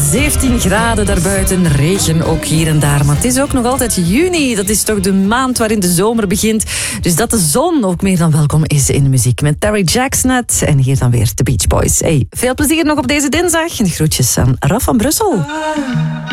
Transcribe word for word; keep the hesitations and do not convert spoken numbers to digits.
zeventien graden daarbuiten, regen ook hier en daar. Maar het is ook nog altijd juni. Dat is toch de maand waarin de zomer begint. Dus dat de zon ook meer dan welkom is in de muziek. Met Terry Jackson net. En hier dan weer de Beach Boys. Hey, veel plezier nog op deze dinsdag. En groetjes aan Raf van Brussel.